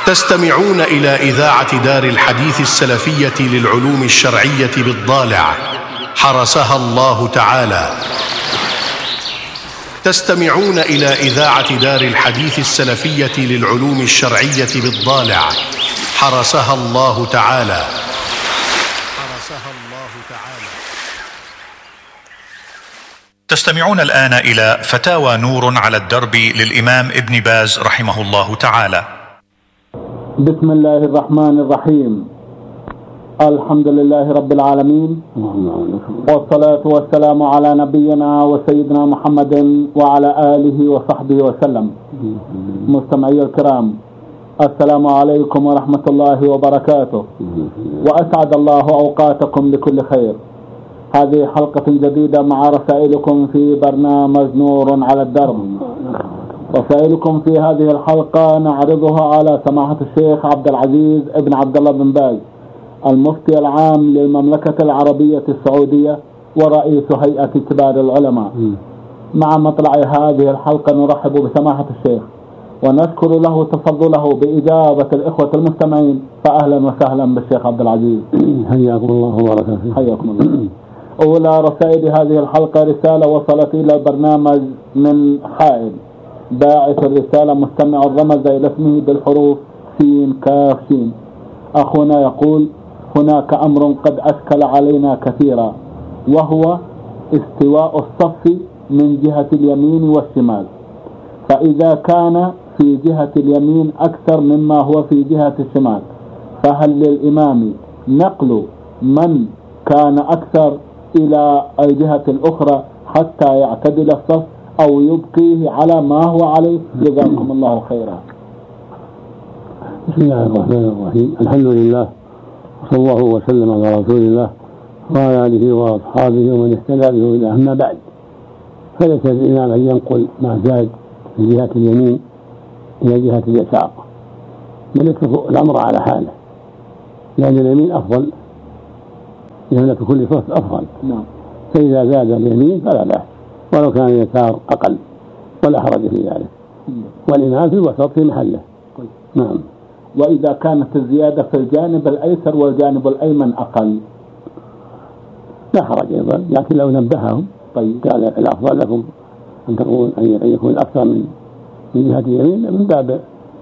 تستمعون إلى إذاعة دار الحديث السلفية للعلوم الشرعية بالضالع حرسها الله تعالى. تستمعون إلى إذاعة دار الحديث السلفية للعلوم الشرعية بالضالع حرسها الله تعالى. تستمعون الآن إلى فتاوى نور على الدرب للإمام ابن باز رحمه الله تعالى. بسم الله الرحمن الرحيم. الحمد لله رب العالمين، والصلاة والسلام على نبينا وسيدنا محمد وعلى آله وصحبه وسلم. مستمعي الكرام، السلام عليكم ورحمة الله وبركاته، وأسعد الله أوقاتكم لكل خير. هذه حلقة جديدة مع رسائلكم في برنامج نور على الدرب. رسائلكم في هذه الحلقة نعرضها على سماحة الشيخ عبد العزيز ابن عبد الله بن باز، المفتي العام للمملكة العربية السعودية ورئيس هيئة كبار العلماء. مع مطلع هذه الحلقة نرحب بسماحة الشيخ ونشكر له تفضله بإجابة الإخوة المستمعين. فأهلا وسهلا بالشيخ عبد العزيز. حياكم الله وبركاته. حياكم الله. أولى رسائل هذه الحلقة رسالة وصلت إلى البرنامج من حائل. باعث الرسالة مستمع رمز إلى اسمه بالحروف سين كاف شين. أخونا يقول: هناك أمر قد أشكل علينا كثيرا، وهو استواء الصف من جهة اليمين والشمال. فإذا كان في جهة اليمين أكثر مما هو في جهة الشمال، فهل للإمام نقل من كان أكثر إلى الجهة الأخرى حتى يعتدل الصف، أو يبقيه على ما هو عليه؟ جزاكم الله خيرا. بسم الله الرحمن الرحيم. الحمد لله، وصلى الله وسلم على رسول الله وعلى آله وأصحابه ومن اهتدى به إلى. أما بعد، فليس الإمام أن ينقل ما زاد من جهة اليمين إلى جهة اليسار، بل يترك الأمر على حاله، لأن اليمين أفضل، لأن في كل صف أفضل. فإذا زاد اليمين فلا بأس، ولو كان اليسار أقل ولا حرج في ذلك، والإمام في الوسط في محله. نعم. وإذا كانت الزيادة في الجانب الأيسر والجانب الأيمن أقل لا حرج أيضا، لكن لو نبههم قال الأفضل لكم أن يكون الأكثر من جهة اليمين من باب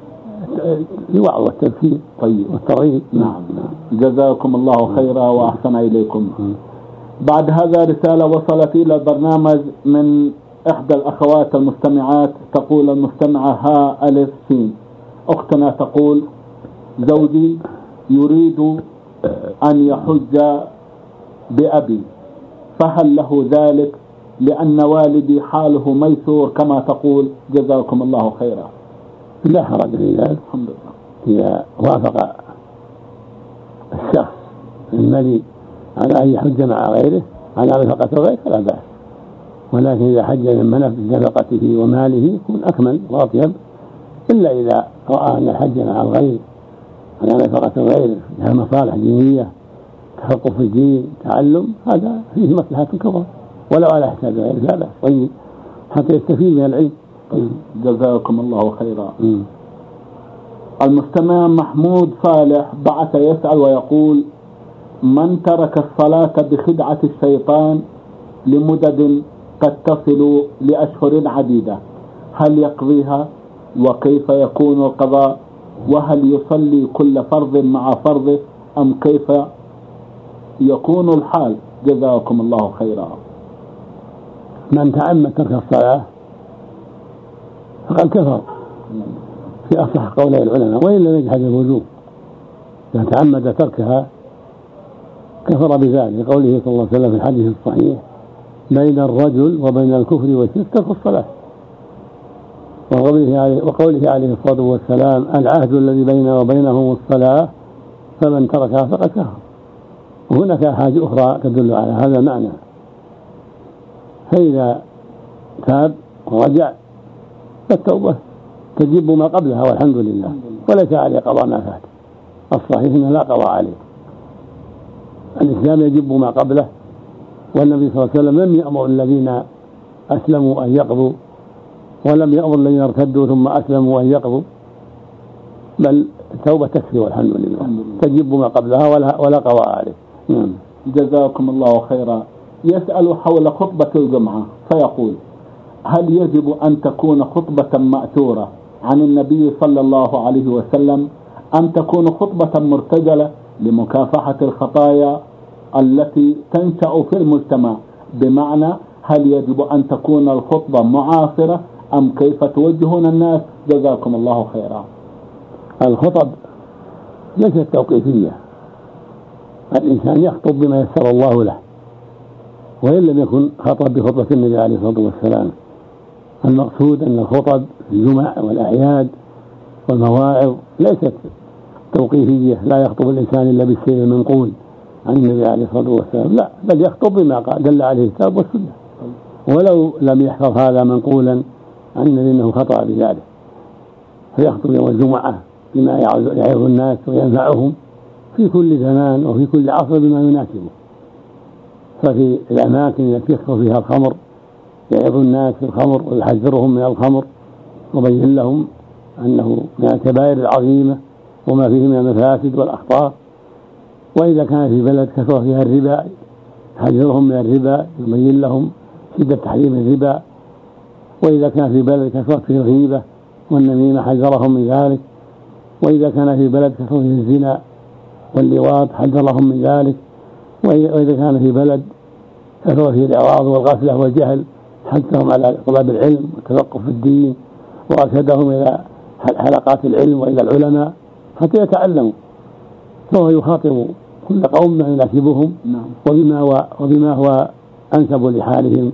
الوعظ والتذكير والترغيب. نعم. جزاكم الله خيرا وأحسن إليكم. بعد هذا رسالة وصلت إلى البرنامج من إحدى الأخوات المستمعات. تقول المستمعة ها ألف سين. أختنا تقول: زوجي يريد أن يحج بأبي، فهل له ذلك؟ لأن والدي حاله ميسور كما تقول. جزاكم الله خيرا. لا حرج في ذلك، الحمد لله. إذا وافق الشخص الملي على أن يحج مع غيره على نفقة غيره فلا بأس، ولكن إذا حج من نفقته وماله يكون أكمل وأطيب، إلا إذا رأى أن الحج مع الغير على نفقة الغير لها مصالح دينية، تفقه في الدين، تعلم، هذا فيه مصلحة كبرى، ولو على حساب غيره لا بأس، طيب حتى يستفيد من العلم. جزاكم الله خيرا. المستمع محمود صالح بعث يسأل ويقول: من ترك الصلاة بخدعة الشيطان لمدد قد تصل لأشهر عديدة، هل يقضيها؟ وكيف يكون القضاء؟ وهل يصلي كل فرض مع فرضه أم كيف يكون الحال؟ جزاكم الله خيرا. من تعمد ترك الصلاة فقد كفر في أصح قولي العلماء، وإن لم يجحد الوجوب. إذا تعمد تركها كفر بذلك، قوله صلى الله عليه وسلم في الحديث الصحيح: بين الرجل وبين الكفر والشرك ترك الصلاة. وقوله عليه الصلاة والسلام: العهد الذي بيننا وبينهم الصلاة، فمن تركها فقد كفر. وهناك أحاديث أخرى تدل على هذا المعنى. فإذا تاب ورجع فالتوبة تجب ما قبلها والحمد لله، وليس عليه قضاء ما فات. الصحيح أنه لا قضاء عليه. الإسلام يجب ما قبله، والنبي صلى الله عليه وسلم لم يأمر الذين أسلموا أن يقضوا، ولم يأمر الذين ارتدوا ثم أسلموا أن يقضوا، بل التوبة تكفي والحمد لله، تجب ما قبلها ولا قضاء عليه. جزاكم الله خيرا. يسأل حول خطبة الجمعة فيقول: هل يجب أن تكون خطبة مأثورة عن النبي صلى الله عليه وسلم أم تكون خطبة مرتجلة لمكافحة الخطايا التي تنشأ في المجتمع؟ بمعنى هل يجب أن تكون الخطبة معاصرة أم كيف توجهون الناس؟ جزاكم الله خيرا. الخطب ليست توقيفية، الإنسان يخطب بما يسر الله له، وإن لم يكن خطب بخطبة النبي عليه الصلاة والسلام. المقصود أن الخطب في الجمع والأعياد والمواعظ ليست توقيفية، لا يخطب الإنسان إلا بالشيء المنقول عن النبي عليه الصلاة والسلام، لا، بل يخطب بما دل عليه الكتاب والسنة، ولو لم يحفظ هذا منقولا عن النبي أنه خطأ بذلك، فيخطب يوم الجمعة بما يعظ الناس وينفعهم في كل زمان وفي كل عصر بما يناسبه. ففي الأماكن التي يكثر فيها الخمر يعظ الناس في الخمر ويحذرهم من الخمر وبين لهم أنه من الكبائر العظيمة وما فيه من المفاسد والأخطار. وإذا كان في بلد كثر فيها الربا يحذرهم من الربا، يبين لهم شدة تحريم الربا. وإذا كان في بلد كثر فيه الغيبة والنميمة حذرهم من ذلك. وإذا كان في بلد كثر فيه الزنا واللواط حذرهم من ذلك. وإذا كان في بلد كثر فيه الإعراض والغفلة والجهل حثهم على طلب العلم والتفقه في الدين وأرشدهم إلى حلقات العلم وإلى العلماء حتى يتعلموا. فهو يخاطب كل قوم ما يناسبهم وبما هو أنسب لحالهم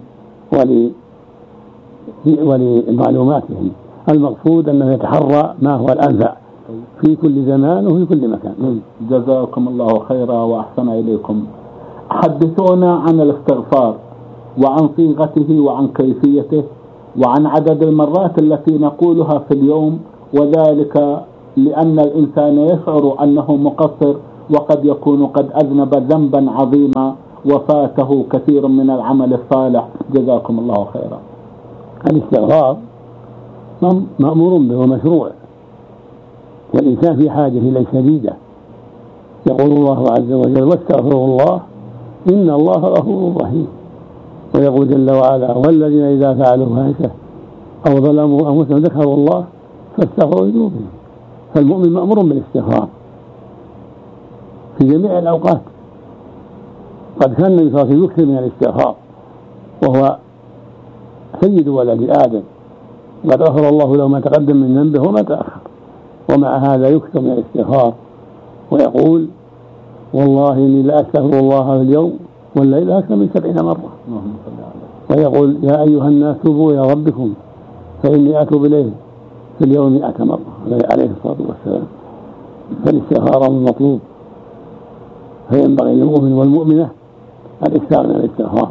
ولمعلوماتهم. المقصود أنه يتحرى ما هو الأنفع في كل زمان وفي كل مكان. جزاكم الله خيرا وأحسن إليكم. حدثونا عن الاستغفار وعن صيغته وعن كيفيته وعن عدد المرات التي نقولها في اليوم، وذلك لأن الإنسان يشعر أنه مقصر وقد يكون قد أذنب ذنبا عظيما وفاته كثير من العمل الصالح. جزاكم الله خيرا. الاستغفار مأمور به ومشروع، والإنسان في حاجة إليه شديدة. يقول الله عز وجل: واستغفروا الله إن الله غفور رحيم. ويقول جل وعلا: والذين إذا فعلوا فاحشة أو ظلموا أنفسهم ذكروا الله فاستغفروا ذنوبهم. فالمؤمن مأمور بالاستغفار في جميع الأوقات. قد كان النبي صلى الله عليه وسلم يكثر من الاستغفار وهو سيد ولد آدم، وقد غفر الله له ما تقدم من ذنبه وما تأخر، ومع هذا يكثر من الاستغفار ويقول: والله إني لا أستغفر الله في اليوم والليل أكثر من 70 مرة. ويقول: يا أيها الناس توبوا إلى ربكم فإني أتوب إليه في اليوم 100 مرة عليه الصلاة والسلام. فالاستغفار مطلوب، فينبغي للمؤمن والمؤمنة الإكثار من الاستغفار.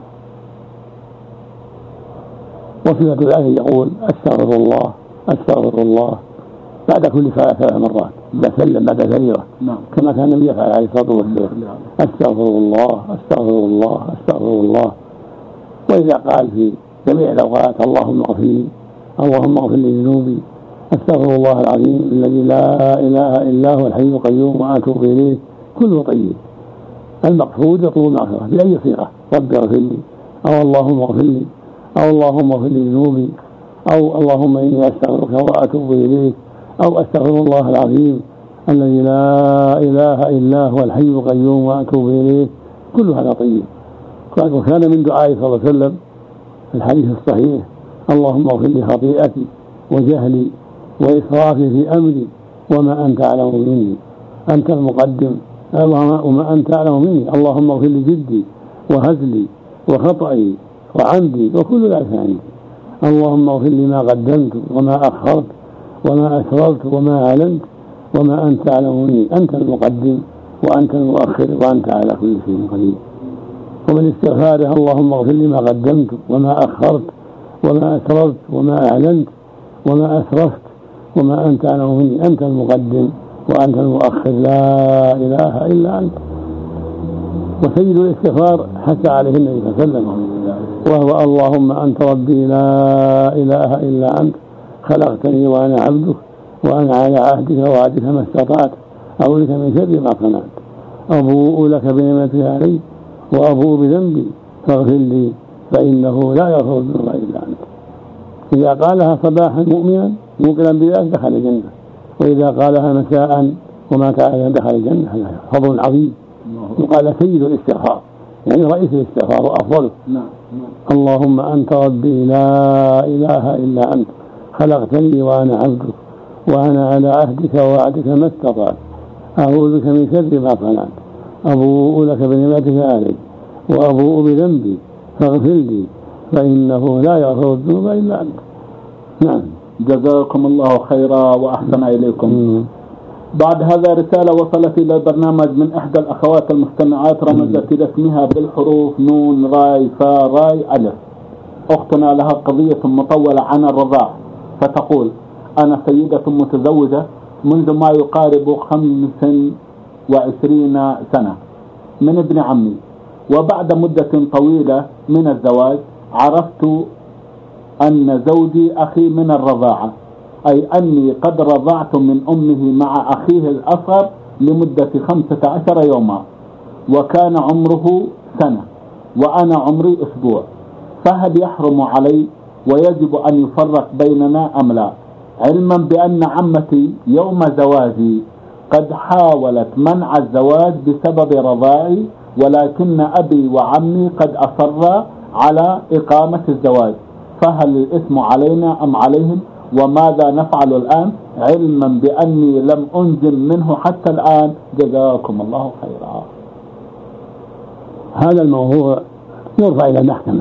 وصفة ذلك يقول: أستغفر الله أستغفر الله بعد كل 3 مرات إذا سلم بعد كبيرة، كما كان النبي يفعل عليه الصلاة والسلام: أستغفر الله أستغفر الله أستغفر الله. وإذا قال في جميع الأوقات: اللهم اغفر لي اللهم اغفر لي ذنوبي، أستغفر الله العظيم الذي لا إله إلا هو الحي القيوم وأتوب إليه، كله طيب. المقصود يطلب المغفرة بأي صيغة: رب اغفر لي، أو اللهم اغفر لي، أو اللهم اغفر لي ذنوبي، أو اللهم إني أستغفرك وأتوب إليك، أو أستغفر الله العظيم الذي لا إله إلا هو الحي القيوم وأتوب إليه، كل هذا طيب. وكان من دعائه صلى الله عليه وسلم في الحديث الصحيح: اللهم اغفر لي خطيئتي وجهلي وإسرافي في أمري وما أنت أعلم مني، أنت المقدم وما أنت أعلم مني، اللهم اغفر لي جدي وهزلي وخطئي وعمدي وكل ذلك عندي، اللهم اغفر لي ما قدمت وما أخرت وما أسررت وما أعلنت وما أنت أعلم مني، أنت المقدم وأنت المؤخر وأنت على كل شيء قدير. ومن استغفاره: اللهم اغفر لي ما قدمت وما أخرت وما أسررت وما أعلنت وما أسرفت وما أنت أعلم مني، أنت المقدم وأنت المؤخر لا إله إلا أنت. وسيد الاستغفار حث عليه النبي صلى الله عليه وسلم، وهو: اللهم أنت ربي لا إله إلا أنت خلقتني وأنا عبدك وأنا على عهدك ووعدك ما استطعت أعوذ بك من شر ما صنعت أبوء لك بنعمتك علي وأبوء بذنبي فاغفر لي فإنه لا يغفر الذنوب إلا أنت. إذا قالها صباحا مؤمنا موقنا بذلك دخل الجنة، وإذا قالها مساء ومات عليها دخل الجنة. هذا فضل عظيم يقال سيد الاستغفار، يعني رئيس الاستغفار وأفضله. اللهم أنت ربي لا إله إلا أنت خلقتني وأنا عبدك وأنا على عهدك ووعدك ما استطعت أعوذ بك من شر ما صنعت أبوء لك بنعمتك علي وأبوء بذنبي فاغفر لي فإنه لا يغفر الذنوب إلا أنت. نعم. جزاكم الله خيرا وأحسن إليكم. بعد هذا رسالة وصلت إلى البرنامج من إحدى الأخوات المستمعات رمزت إلى اسمها بالحروف نون راي فا راي ألف. أختنا لها قضية مطولة عن الرضاع، فتقول: أنا سيدة متزوجة منذ ما يقارب 25 سنة من ابن عمي، وبعد مدة طويلة من الزواج عرفت أن زوجي أخي من الرضاعة، أي أني قد رضعت من أمه مع أخيه الأصغر لمدة 15 يوما، وكان عمره سنة وأنا عمري أسبوع، فهل يحرم علي ويجب أن يفرق بيننا أم لا؟ علما بأن عمتي يوم زواجي قد حاولت منع الزواج بسبب رضاعي، ولكن أبي وعمي قد أصرا على إقامة الزواج، فهل الإثم علينا أم عليهم؟ وماذا نفعل الآن علما بأني لم أنجم منه حتى الآن؟ جزاكم الله خيرا. هذا الموضوع يرفع إلى المحكمة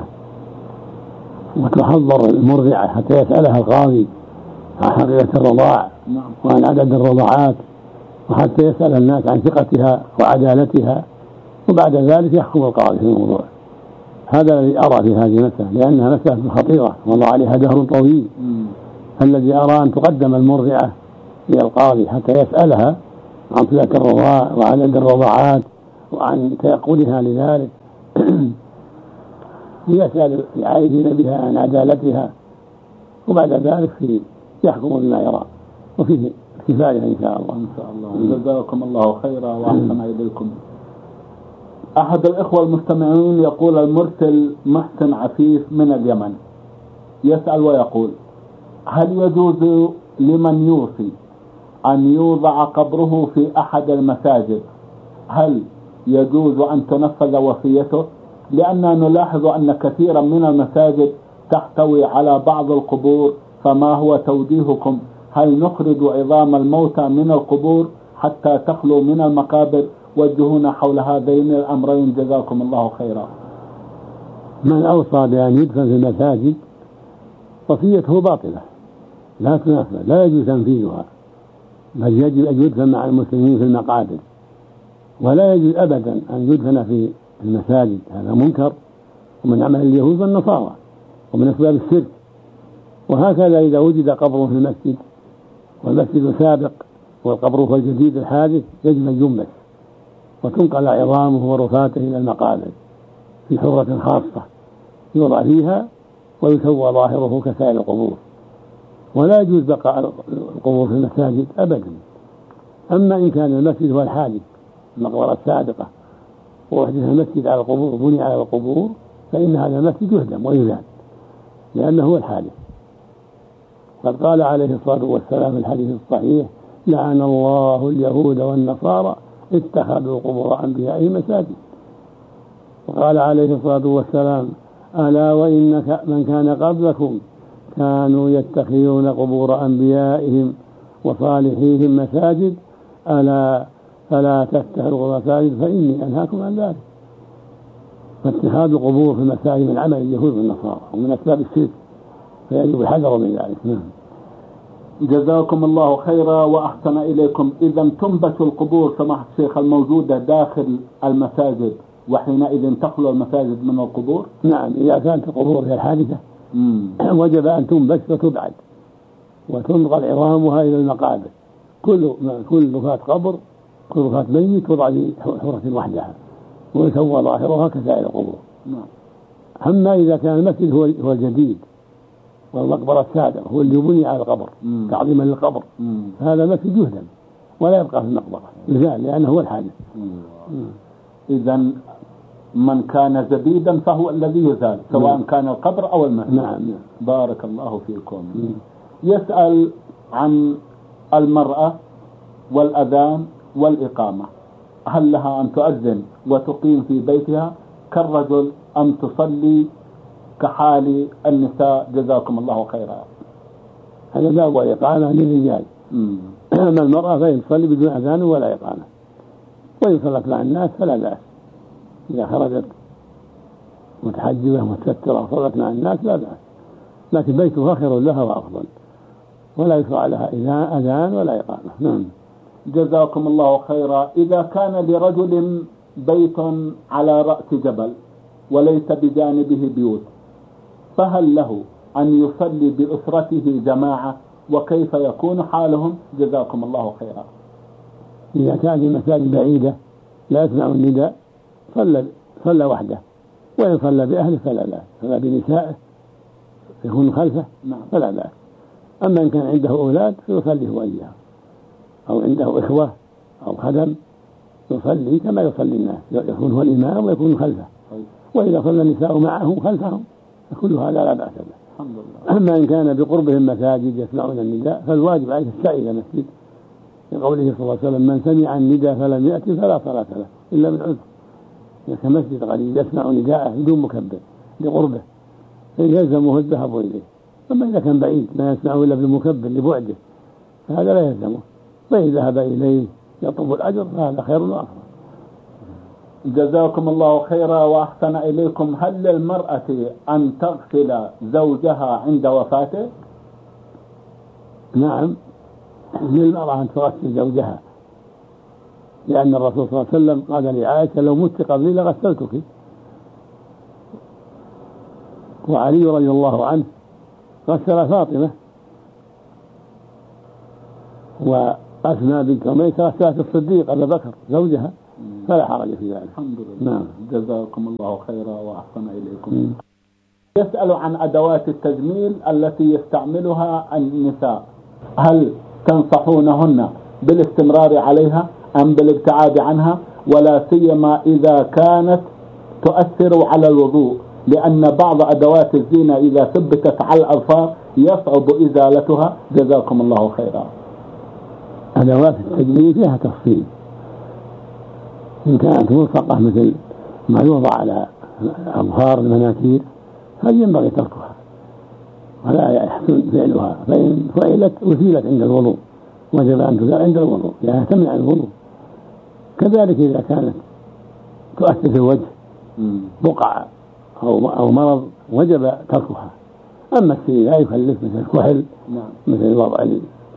وتحضر المرضعة حتى يسألها القاضي عن حقيقة الرضاع وعن عدد الرضاعات، وحتى يسأل الناس عن ثقتها وعدالتها، وبعد ذلك يحكم القاضي في الموضوع. هذا الذي أرى في هذه المسألة، لأنها مسألة خطيرة والله عليها دهر طويل. الذي أرى أن تقدم المرضعة إلى القاضي حتى يسألها عن صلة الرضاع وعدد الرضاعات وعن تيقنها لذلك يسأل العائدين بها عن عدالتها، وبعد ذلك يحكم بما يرى، وفيه كفاية إن شاء الله. إن شاء الله. جزاكم الله خيرا وأحسن إليكم. أحد الإخوة المستمعين يقول: المرسل محسن عفيف من اليمن يسأل ويقول: هل يجوز لمن يوصي أن يوضع قبره في أحد المساجد؟ هل يجوز أن تنفذ وصيته؟ لأننا نلاحظ أن كثيرا من المساجد تحتوي على بعض القبور، فما هو توجيهكم؟ هل نخرج عظام الموتى من القبور حتى تخلو من المقابر؟ وجهونا حول هذين الأمرين جزاكم الله خيرا. من أوصى بأن يدفن في المساجد وصيته باطلة لا تنفذ، لا يجوز تنفيذها، بل يجب أن يدفن مع المسلمين في المقابر، ولا يجوز أبدا أن يدفن في المساجد. هذا منكر ومن عمل اليهود والنصارى ومن أسباب الشرك. وهكذا إذا وجد قبر في المسجد والمسجد سابق والقبر هو الجديد الحادث يجب أن ينبش وتنقل عظامه ورفاته إلى المقابر في حرة خاصة يوضع فيها ويسوى ظاهره كسائر القبور، ولا يجوز بقاء القبور في المساجد أبدا. أما إن كان المسجد هو الحادث المقبرة السابقة ووحدث المسجد على القبور بني على القبور، فإن هذا المسجد يهدم ويزال لأنه هو الحادث. قد قال عليه الصلاة والسلام في الحديث الصحيح: لعن الله اليهود والنصارى اتخذوا قبور أنبيائهم مساجد. وقال عليه الصلاة والسلام: ألا وإن من كان قبلكم كانوا يتخذون قبور أنبيائهم وصالحيهم مساجد، ألا فلا تتخذوا مساجد فإني أنهاكم عن ذلك. فاتخاذ القبور في المساجد من عمل اليهود والنصارى ومن أسباب الشرك، فيجب الحذر من ذلك. جزاكم الله خيرا وأحسن إليكم. إذا تنبت القبور سماحة الشيخ الموجودة داخل المساجد، وحينئذ تخلو المساجد من القبور؟ نعم، إذا كانت القبور هي الحادثة وجب أن تنبت وتبعد وتنقل عظامها إلى المقابر. كل رفات قبر، كل رفات ميت توضع في حرة وحدها ويسوى ظاهرها كسائر القبور. أما إذا كان المسجد هو الجديد والمقبرة السادة هو اللي يبني على القبر تعظيما للقبر، هذا مسجد يهدم ولا يبقى في المقبرة يزال لأنه هو الحادث. إذا من كان زبيدا فهو الذي يزال سواء كان القبر أو المسجد. نعم. بارك الله فيكم. يسأل عن المرأة والأذان والإقامة، هل لها أن تؤذن وتقيم في بيتها كالرجل أم تصلي كحال النساء؟ جزاكم الله خيرا. هذا باب الإقامة للرجال. أما المرأة فإن تصلي بدون أذان ولا إقامة، وإن صلت مع الناس فلا بأس، إذا خرجت متحجبة مستترة وصلت مع الناس لا بأس، لكن بيتها خير لها وأفضل، ولا يشرع لها أذان ولا إقامة. نعم. جزاكم الله خيرا. إذا كان لرجل بيت على رأس جبل وليس بجانبه بيوت، فهل له أن يصلي بأسرته جماعة؟ وكيف يكون حالهم؟ جزاكم الله خيرا. إذا كان المساجد بعيدة لا يسمع النداء صلى وحده، وإن صلى بأهله فلا بأس، صلى بنسائه يكون خلفه فلا بأس. أما إن كان عنده أولاد فيصلي هو إياه، أو عنده إخوة أو خدم يصلي كما يصلي الناس، يكون هو الإمام ويكون خلفه، وإذا صلى النساء معه خلفهم فكل هذا لا بأس به. الحمد لله. أما إن كان بقربهم مساجد يسمعون النداء فالواجب عليه السعي إلى مسجد، لقوله صلى الله عليه وسلم: من سمع النداء فلم يأتي فلا صلاة له إلا من عذر. كمسجد قريب يسمع نداءه بدون مكبر لقربه يلزمه الذهاب إليه. أما إذا كان بعيد ما يسمعه إلا بالمكبر لبعده فهذا لا يلزمه، فإن ذهب إليه يطلب الأجر فهذا خير وأفضل. جزاكم الله خيرا وأحسن إليكم. هل للمرأة أن تغسل زوجها عند وفاته؟ نعم، للمرأة أن تغسل زوجها، لأن الرسول صلى الله عليه وسلم قال لعائشة: لو مت قبلي لغسلتك. وعلي رضي الله عنه غسل فاطمة، وأسماء بنت أميس غسلت الصديق أبا بكر زوجها، فلا حرج في ذلك. الحمد لله. نعم. جزاكم الله خيرا وأحسن إليكم. يسأل عن أدوات التجميل التي يستعملها النساء، هل تنصحونهن بالاستمرار عليها أم بالابتعاد عنها، ولا سيما إذا كانت تؤثر على الوضوء؟ لأن بعض أدوات الزينة إذا ثبتت على الأظفار يصعب إزالتها. جزاكم الله خيرا. أدوات التجميل فيها تفصيل، إن كانت مرفقة مثل ما يوضع على أظفار المناكير هذه ينبغي تركها ولا يحسن فعلها، فإن فعلت أزيلت عند الوضوء وجب أن تزال عند الوضوء لأنها تمنع الوضوء. كذلك إذا كانت تؤثر في الوجه بقع أو مرض وجب تركها. أما الشيء لا يكلف مثل الكحل، مثل وضع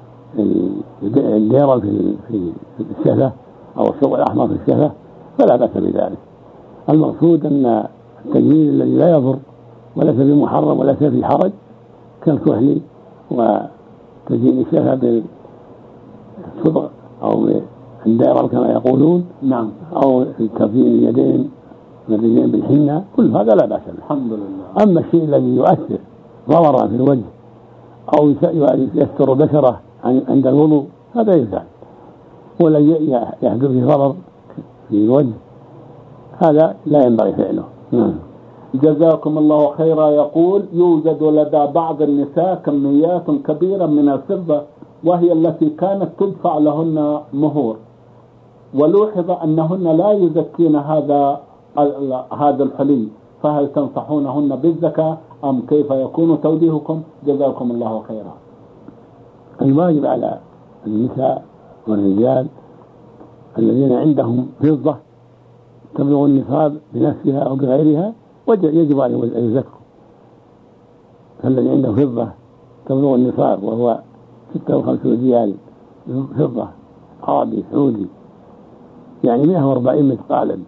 الديرة في الشفة أو الشوك الأحمر في الشفة فلا بأس بذلك. المقصود أن التجميل الذي لا يضر وليس بمحرم وليس في حرج كالكحل وتزيين الشفة بالصبغ أو الدائرة كما يقولون، أو تزيين اليدين والرجلين بالحنة، كل هذا لا بأس به. الحمد لله. أما الشيء الذي يؤثر ضررا في الوجه أو يستر بشرة عند الوضوء هذا يزال، ولا يحدث به ضرر في الوجه هذا لا ينبغي فعله. جزاكم الله خيرا. يقول: يوجد لدى بعض النساء كميات كبيرة من الفضة وهي التي كانت تدفع لهن مهور، ولوحظ أنهن لا يزكين هذا الحلي، فهل تنصحونهن بالزكاة أم كيف يكون توجيهكم؟ جزاكم الله خيرا. الواجب على النساء والرجال الذين عندهم فضة تبلغ النصاب بنفسها أو بغيرها يجب أن يزكوا. الذي عنده فضة تبلغ النصاب وهو 56 ريال فضة عربي سعودي يعني 140 مثقالا،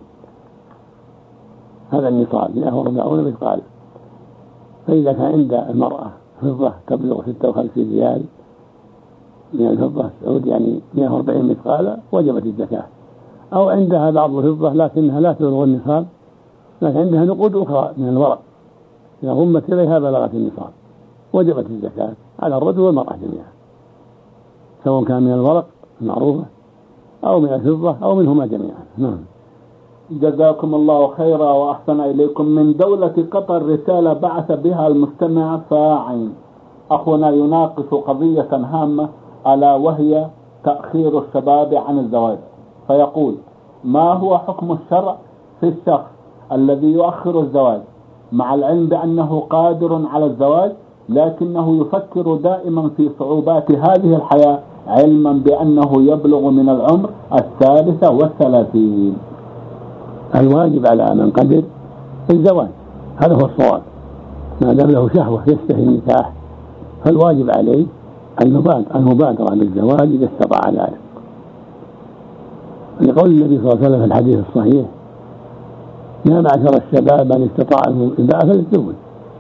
هذا النصاب 140 مثقالا. فإذا كان عند المرأة فضة تبلغ 56 ريال من الفضة السعودي يعني 140 مثقالا وجبت الزكاة. أو عندها بعض الفضة لكنها لا تبلغ النصاب، لكن عندها نقود أخرى من الورق إذا ضمت إليها بلغت النصاب وجبت الزكاة على الرجل والمرأة جميعا، سواء كان من الورق المعروفة أو من الفضة أو منهما جميعا. نعم. جزاكم الله خيرا وأحسن إليكم. من دولة قطر رسالة بعث بها المستمع فاعل، أخونا يناقش قضية هامة ألا وهي تأخير الشباب عن الزواج، فيقول: ما هو حكم الشرع في الشخص الذي يؤخر الزواج مع العلم بأنه قادر على الزواج، لكنه يفكر دائما في صعوبات هذه الحياة علما بأنه يبلغ من العمر 33؟ الواجب على من قدر الزواج، هذا هو الصواب، ما دام له شهوة يشتهي النكاح فالواجب عليه المبادرة بالزواج إذا استطاع ذلك، لقول النبي صلى الله عليه وسلم في الحديث الصحيح: يا معشر الشباب من استطاع منكم الباءة فليتزوج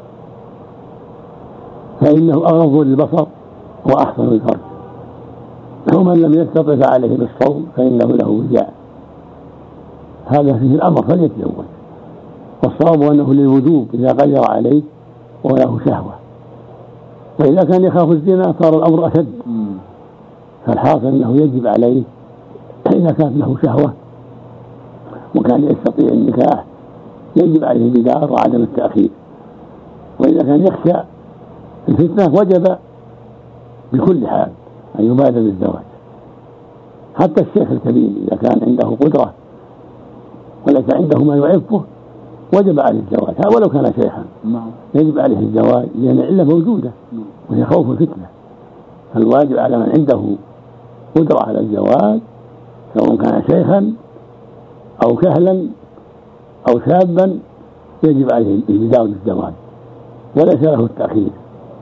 فإنه أغض للبصر وأحسن للفرج، ومن لم يستطع فعليه بالصوم فإنه له وجاء. هذا فيه الأمر فليتزوج، والصواب أنه للوجوب إذا قدر عليه وله شهوة، وإذا كان يخاف الزنا صار الأمر أشد. فالحاصل أنه يجب عليه إذا كانت له شهوة وكان يستطيع النكاح يجب عليه البدار وعدم التأخير، وإذا كان يخشى الفتنة وجب بكل حال أن يبادر بالزواج. حتى الشيخ الكبير إذا كان عنده قدرة وليس عنده ما يعفه وجب عليه الزواج، ولو كان شيخا يجب عليه الزواج، لأن العلة موجودة وهي خوف الفتنة. فالواجب على من عنده قدرة على الزواج سواء كان شيخا أو كهلا أو شابا يجب عليه البداية بالزواج وليس له التأخير.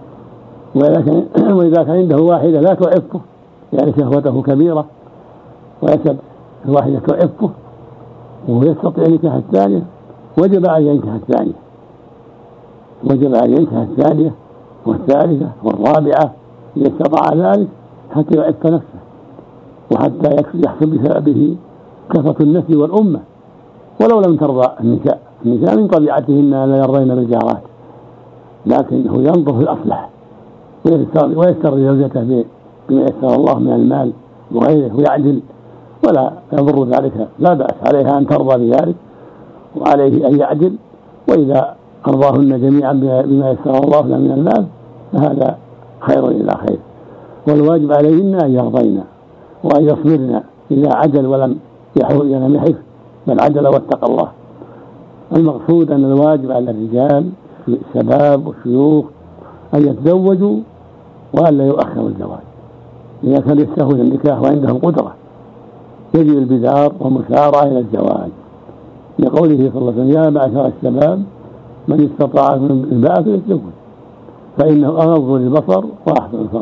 وإذا كان عنده واحدة لا تعفه يعني شهوته كبيرة ويسب الواحدة تعفه ويستطيع نكاح الثانية وجب عليه ينكح الثانية، وجب عليه ينكح الثانية والثالثة والرابعة إذا استطاع ذلك حتى يعف نفسه وحتى يحصل بسببه كثرة النسل والأمة، ولو لم ترضى النساء من طبيعتهن لا يرضين بالجارات، لكنه ينظر في الأصلح ويستر زوجته بما يسر الله من المال وغيره ويعدل، ولا يضر ذلك، لا بأس عليها أن ترضى بذلك وعليه أن يعدل، وإذا أرضاهن جميعا بما يسر الله لها من المال فهذا خير إلى خير. والواجب عليهن أن يرضين وأن يصبرن إذا عدل ولم يحف بل عدل واتقى الله. المقصود أن الواجب على الرجال الشباب والشيوخ أن يتزوجوا وأن لا يؤخروا الزواج إذا كان يستهون النكاح وعندهم قدرة، يجب البدار والمسارعة إلى الزواج لقوله صلى الله عليه وسلم: يا معشر الشباب من استطاع منكم الباءة فليتزوج فإنه أغض للبصر وأحسن الفرج.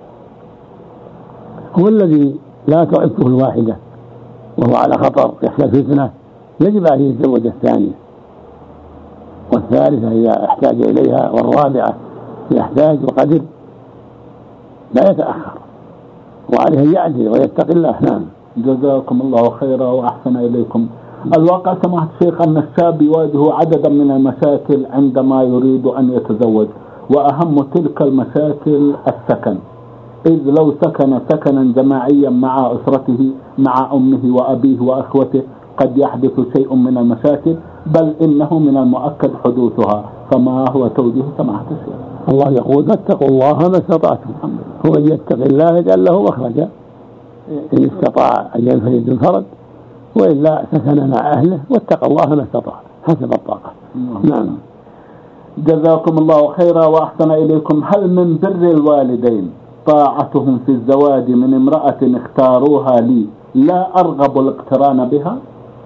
هو الذي لا تعفه الواحدة وهو على خطر يخشى الفتنة يجب عليه يتزوج الثانية والثالثة إذا احتاج إليها والرابعة يحتاج وقدر لا يتأخر، وعليه أن يعدل ويتقي الله. نعم. جزاكم الله خيرا وأحسن إليكم. الواقع سماحة الشيخ أن الشاب يواجه عددا من المشاكل عندما يريد أن يتزوج، وأهم تلك المشاكل السكن، إذ لو سكن سكنا جماعيا مع أسرته مع أمه وأبيه وأخوته قد يحدث شيء من المشاكل، بل إنه من المؤكد حدوثها، فما هو توجيه سماحة الشيخ؟ الله يقول: فاتقوا الله ما استطعتم، هو من يتق الله يجعل له مخرجا، إن استطاع أن ينفرد بالفرد وإلا سكن مع أهله واتقى الله ما استطاع حسب الطاقة. نعم. جزاكم الله خيرا وأحسن إليكم. هل من بر الوالدين طاعتهم في الزواج من امرأة اختاروها لي لا أرغب الاقتران بها؟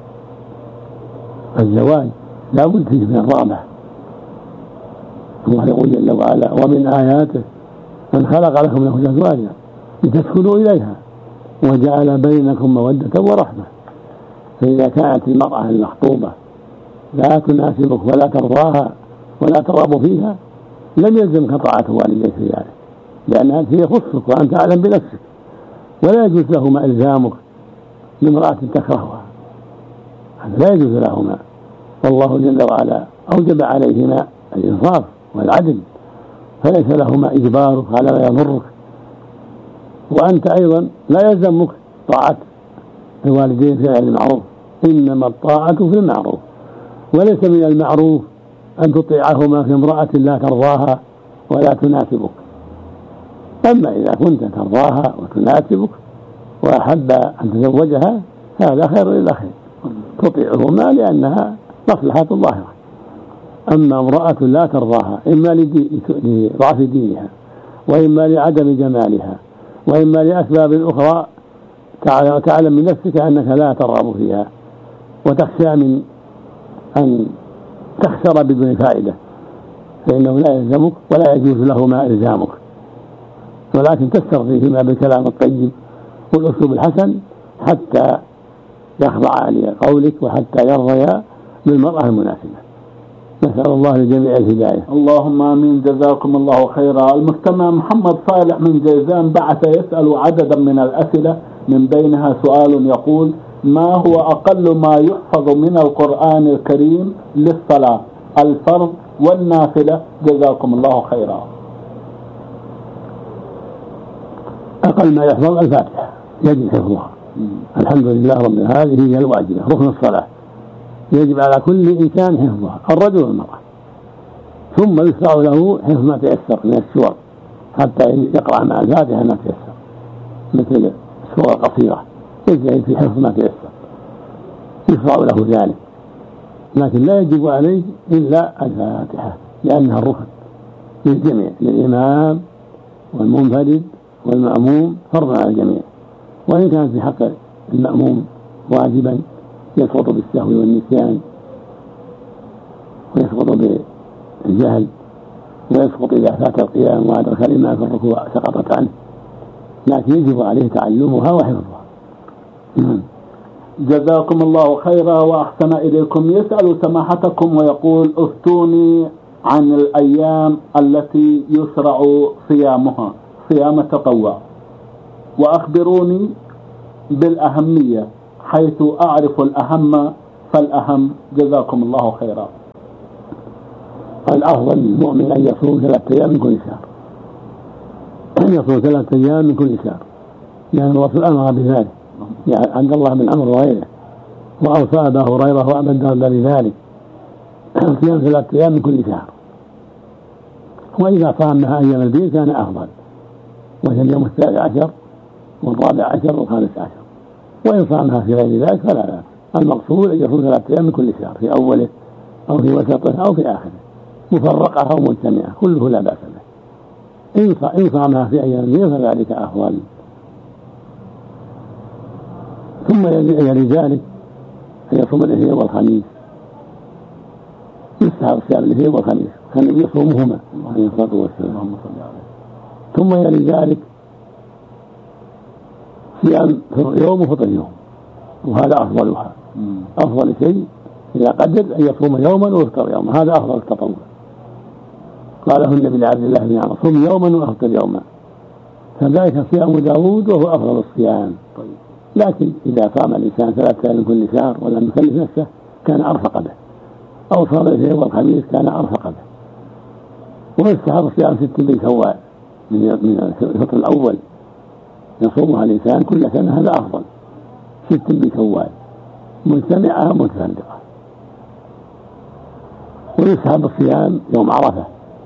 الزواج لا بد فيه من الرغبة. الله يقول جل وعلا: ومن آياته أن خلق لكم من أزواجا لتسكنوا إليها وجعل بينكم مودة ورحمة. فإذا كانت المرأة المخطوبة لا تناسبك ولا ترضاها ولا ترغب فيها لم يلزمك طاعة والديك في ذلك، لأنها هي خصك وأنت أعلم بنفسك، ولا يجوز لهما إلزامك بامرأة تكرهها، هذا لا يجوز لهما. والله جل وعلا أوجب عليهما الإنصاف والعدل، فليس لهما إجبارك على ما يضرك، وأنت أيضا لا يلزمك طاعة الوالدين في غير المعروف، إنما الطاعة في المعروف، وليس من المعروف أن تطيعهما في امرأة لا ترضاها ولا تناسبك. أما إذا كنت ترضاها وتناسبك وأحب أن تزوجها هذا خير للأخير، تطيعهما لأنها مصلحة ظاهرة. أما امرأة لا ترضاها إما لضعف دينها، وإما لعدم جمالها، وإما لأسباب أخرى تعلم من نفسك أنك لا ترغب فيها وتخشى من أن تخسر بدون فائدة، فإنه لا يلزمك ولا يجوز لهما إلزامك، ولكن تسترضي فيما بالكلام الطيب والأسلوب الحسن حتى يخضع لقولك وحتى يرضيا بالمرأة المناسبة. نسأل الله لجميع الهداية. اللهم آمين. جزاكم الله خيرا. المستمع محمد صالح من جيزان بعث يسأل عددا من الأسئلة، من بينها سؤال يقول: ما هو أقل ما يحفظ من القرآن الكريم للصلاة، الفرض والنافلة؟ جزاكم الله خيرا. أقل ما يحفظ الفاتحة، يجب حفظها. الحمد لله رب العالمين، هذه هي الواجبة، ركن الصلاة، يجب على كل إنسان حفظها، الرجل والمرأة. ثم يشرع له حفظ ما تيسر من السور حتى يقرأ مع الفاتحة ما تيسر، مثل السور القصيرة يجب في حفظ ما تيسر، يشرع له ذلك، لكن لا يجب عليه إلا الفاتحة لأنها الركن للجميع، للإمام والمنفرد والمأموم، فرض على الجميع. وإن كانت في حق المأموم واجبا يسقط بالسهو والنسيان، ويسقط بالجهل، ويسقط إذا فات القيام وأدرك الإمام في الركوع سقطت عنه، لكن يجب عليه تعلمها وحفظها. جزاكم الله خيرا وأحسن إليكم. يسأل سماحتكم ويقول: افتوني عن الأيام التي يشرع صيامها، صيام التطوع، وأخبروني بالأهمية حيث أعرف الأهم فالأهم. جزاكم الله خيرا. الأفضل للمؤمن أن يصوم 3 أيام من كل شهر، أن يصوم 3 أيام من كل شهر، لأن الرسول أمر بذلك عند الله من أمر وغيره، وأوصى أبا هريرة وأبا الدرداء بذلك، صيام 3 أيام من كل شهر. وإذا صامها أيام البيض كان أفضل، وهي اليوم 13 وال14 وال15، وإن صامها في غير ذلك فلا بأس. المقصود أن يصوم 3 أيام من كل شهر، في أوله أو في وسطه أو في آخره، مفرقة أو مجتمعة، كله لا بأس به. إن صامها في أيام البيض فذلك أفضل. ثم يلي ذلك أن يصوم الاثنين والخميس، يستحب صيام الاثنين والخميس، كان يصومهما عليه الصلاة والسلام. ثم يلي ذلك صيام يوم وفطر يوم، وهذا أفضلها. أفضل شيء إذا قدر أن يصوم يوما ويفطر يوما، هذا أفضل التطوع. قاله النبي لعبد الله بن عمر: صم يوما وأفطر يوما، فذلك صيام داود وهو أفضل الصيام. لكن إذا صام الإنسان 3 أيام من كل شهر ولم يكلف نفسه كان أرفق به، أو صام الاثنين والخميس كان أرفق به. ويستحب صيام 6 من شوال من الفطر الأول يصومها الإنسان كل سنة، هذا أفضل. 6 من شوال مجتمعة متفرقة. ويستحب الصيام يوم عرفة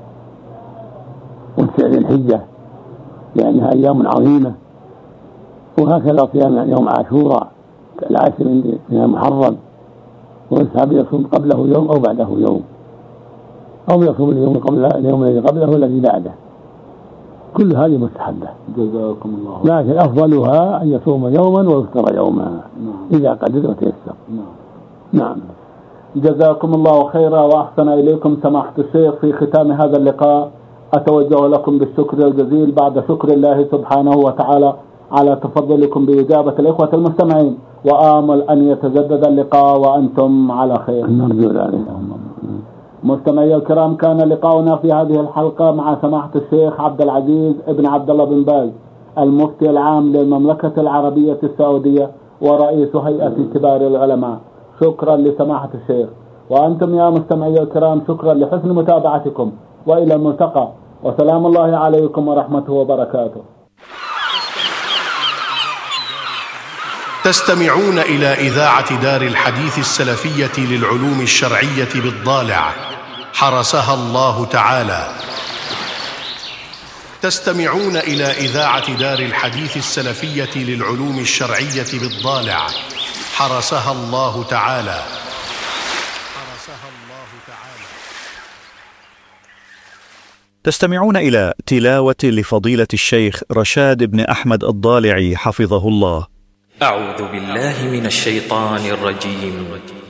و9 ذي الحجة لأنها أيام عظيمة، وهكذا صيام يوم عاشوراء 10 من المحرم، ويستحب يصوم قبله يوم أو بعده يوم، أو يصوم اليوم الذي قبله والذي بعده، كل هذه مستحبة. جزاكم الله. لكن أفضلها أن يصوم يوما ويفطر يوما إذا قدر وتيسر. نعم. جزاكم الله خيرا وأحسن إليكم سماحة الشيخ. في ختام هذا اللقاء أتوجه لكم بالشكر الجزيل بعد شكر الله سبحانه وتعالى على تفضلكم بإجابة الإخوة المستمعين، وآمل أن يتجدد اللقاء وأنتم على خير. نرجو ذلك. مستمعي الكرام، كان لقاؤنا في هذه الحلقة مع سماحة الشيخ عبد العزيز ابن عبد الله بن باز، المفتي العام للمملكة العربية السعودية ورئيس هيئة كبار العلماء. شكرا لسماحة الشيخ. وأنتم يا مستمعي الكرام شكرا لحسن متابعتكم، وإلى الملتقى وسلام الله عليكم ورحمته وبركاته. تستمعون إلى إذاعة دار الحديث السلفية للعلوم الشرعية بالضالع حرسها الله تعالى. تستمعون إلى إذاعة دار الحديث السلفية للعلوم الشرعية بالضالع حرسها الله تعالى. تستمعون إلى تلاوة لفضيلة الشيخ رشاد بن أحمد الضالعي حفظه الله. أعوذ بالله من الشيطان الرجيم.